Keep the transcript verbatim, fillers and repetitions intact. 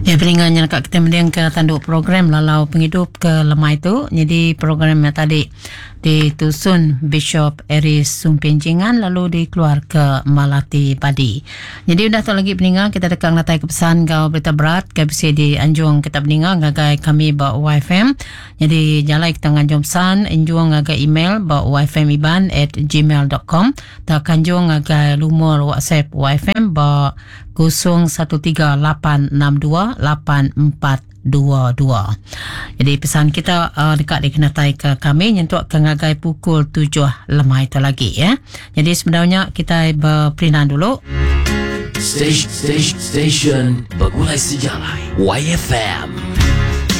Ya, peningannya kat kita mending ke tanduk program lalau penghidup ke lemah itu. Jadi program yang tadi ditusun Bishop Eris Sumpencingan lalu dikeluar ke Malati Padi. Jadi udah tak lagi peningang kita dekang natai ke pesan kau berita berat ke bisa di anjung kita peningang ngagai kami ba U F M. Jadi jalai kita nganjung pesan anjung ngagai email ba U F M iban at gmail dot com. Tak kanjung ngagai lumur WhatsApp U F M ba kosong satu tiga lapan enam dua lapan empat dua dua. Jadi pesan kita uh, dekat dikenatai ke kami nyentuk ke ngagai pukul tujuh lemah itu lagi ya. Jadi sebenarnya kita berperinan dulu. Station, station, station Begulai Sejalai Y F M.